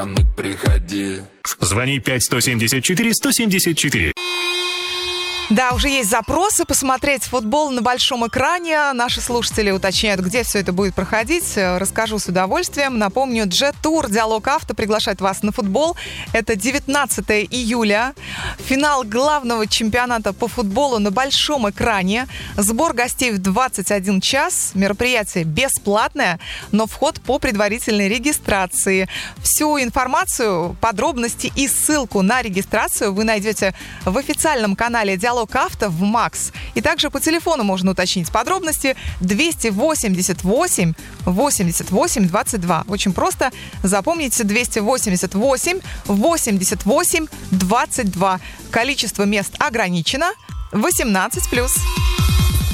Приходи. Звони 5-174-174. Да, уже есть запросы посмотреть футбол на большом экране. Наши слушатели уточняют, где все это будет проходить. Расскажу с удовольствием. Напомню, Jet Tour Диалог Авто приглашает вас на футбол. Это 19 июля. Финал главного чемпионата по футболу на большом экране. Сбор гостей в 21 час. Мероприятие бесплатное, но вход по предварительной регистрации. Всю информацию, подробности и ссылку на регистрацию вы найдете в официальном канале Диалог Авто в МАКС. И также по телефону можно уточнить подробности 288 88 22. Очень просто. Запомните 288 88 22. Количество мест ограничено. 18+.